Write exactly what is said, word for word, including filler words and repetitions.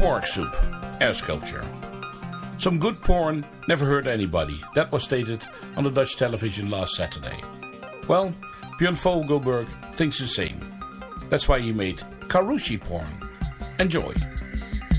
Quark soup, air sculpture. Some good porn never hurt anybody. That was stated on the Dutch television last Saturday. Well, Björn Vogelberg thinks the same. That's why he made Karushi porn. Enjoy.